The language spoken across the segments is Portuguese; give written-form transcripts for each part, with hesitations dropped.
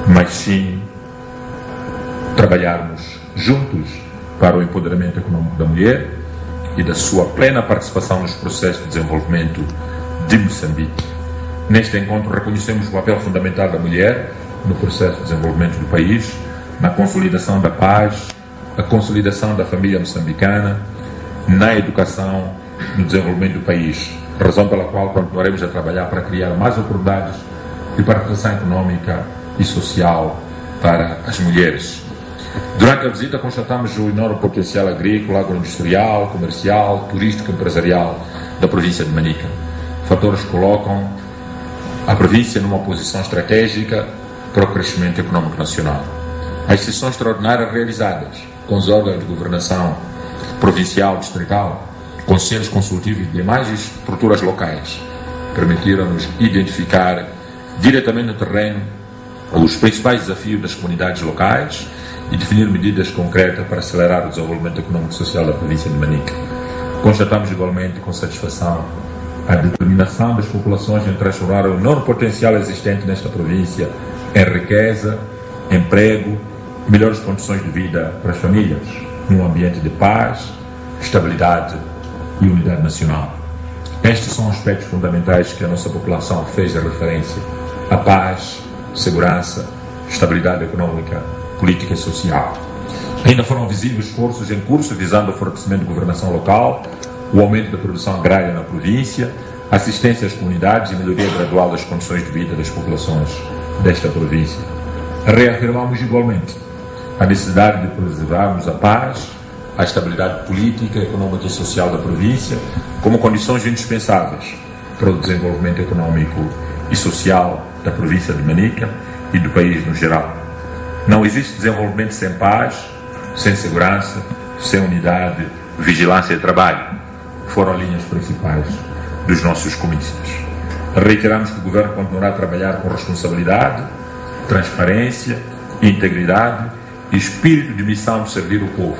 mas sim trabalharmos juntos para o empoderamento econômico da mulher e da sua plena participação nos processos de desenvolvimento de Moçambique. Neste encontro reconhecemos o papel fundamental da mulher no processo de desenvolvimento do país, na consolidação da paz, a consolidação da família moçambicana, na educação, no desenvolvimento do país, razão pela qual continuaremos a trabalhar para criar mais oportunidades de participação econômica e social para as mulheres. Durante a visita constatamos o enorme potencial agrícola, agroindustrial, comercial, turístico e empresarial da província de Manica. Fatores que colocam a província numa posição estratégica para o crescimento econômico nacional. As sessões extraordinárias realizadas com os órgãos de governação provincial, distrital, conselhos consultivos e demais estruturas locais permitiram-nos identificar diretamente no terreno os principais desafios das comunidades locais e definir medidas concretas para acelerar o desenvolvimento econômico e social da província de Manica. Constatamos igualmente com satisfação a determinação das populações em transformar o enorme potencial existente nesta província em riqueza, emprego e melhores condições de vida para as famílias, num ambiente de paz, estabilidade e unidade nacional. Estes são aspectos fundamentais que a nossa população fez a referência: a paz, segurança, estabilidade econômica, política e social. Ainda foram visíveis esforços em curso visando o fortalecimento da governação local, o aumento da produção agrária na província, assistência às comunidades e melhoria gradual das condições de vida das populações desta província. Reafirmamos igualmente a necessidade de preservarmos a paz, a estabilidade política, econômica e social da província como condições indispensáveis para o desenvolvimento econômico e social da província de Manica e do país no geral. Não existe desenvolvimento sem paz, sem segurança, sem unidade, vigilância e trabalho. Foram linhas principais dos nossos comícios. Reiteramos que o Governo continuará a trabalhar com responsabilidade, transparência, integridade e espírito de missão de servir o povo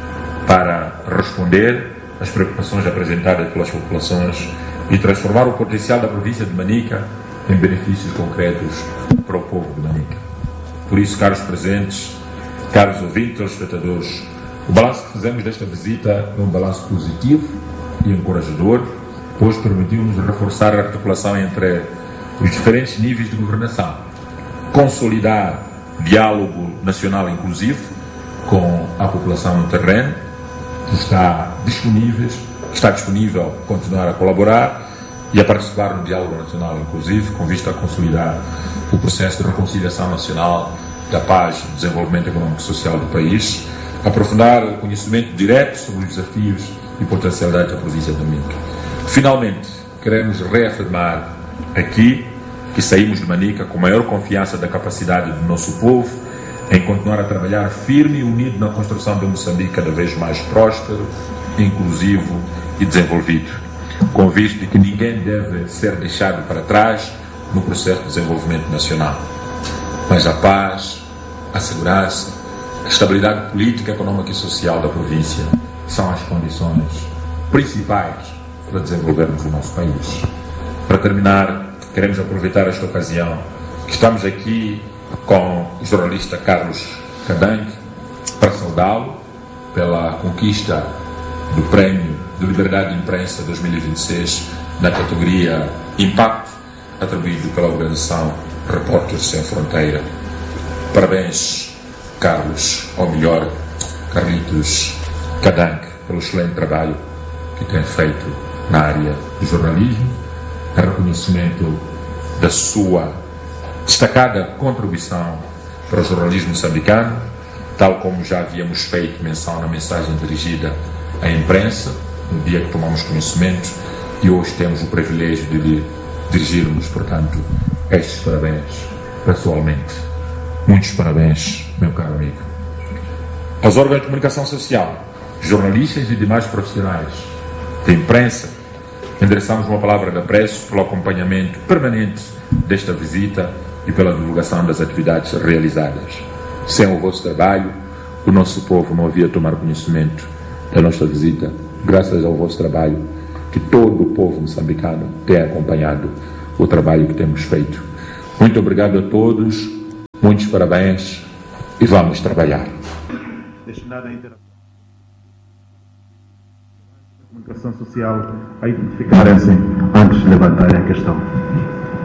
para responder às preocupações apresentadas pelas populações e transformar o potencial da província de Manica em benefícios concretos para o povo de Manica. Por isso, caros presentes, caros ouvintes, espectadores, o balanço que fizemos desta visita é um balanço positivo e encorajador, pois permitiu-nos reforçar a articulação entre os diferentes níveis de governação, consolidar diálogo nacional inclusivo com a população no terreno, que está disponível a continuar a colaborar e a participar no diálogo nacional inclusivo, com vista a consolidar o processo de reconciliação nacional da paz e desenvolvimento econômico e social do país, aprofundar o conhecimento direto sobre os desafios e potencialidades da província de Manica. Finalmente, queremos reafirmar aqui que saímos de Manica com maior confiança da capacidade do nosso povo em continuar a trabalhar firme e unido na construção de um Moçambique cada vez mais próspero, inclusivo e desenvolvido, com vista de que ninguém deve ser deixado para trás no processo de desenvolvimento nacional. Mas a paz, a segurança, a estabilidade política, econômica e social da província são as condições principais para desenvolvermos o nosso país. Para terminar, queremos aproveitar esta ocasião que estamos aqui com o jornalista Carlos Cadanque para saudá-lo pela conquista do Prémio de Liberdade de Imprensa 2026 na categoria Impacto, atribuído pela organização Repórteres Sem Fronteira. Parabéns, Carlos, ou melhor, Carlitos Cadanque, pelo excelente trabalho que tem feito na área do jornalismo, a reconhecimento da sua destacada contribuição para o jornalismo moçambicano, tal como já havíamos feito menção na mensagem dirigida à imprensa, no dia que tomamos conhecimento, e hoje temos o privilégio de lhe dirigirmos, portanto, estes parabéns pessoalmente. Muitos parabéns, meu caro amigo. Aos órgãos de comunicação social, jornalistas e demais profissionais da imprensa, endereçamos uma palavra de apreço pelo acompanhamento permanente desta visita e pela divulgação das atividades realizadas. Sem o vosso trabalho, o nosso povo não havia tomar conhecimento da nossa visita. Graças ao vosso trabalho, que todo o povo moçambicano tem acompanhado o trabalho que temos feito. Muito obrigado a todos. Muitos parabéns e vamos trabalhar. Destinada à interação. A comunicação social a identificarem-se antes de levantarem a questão.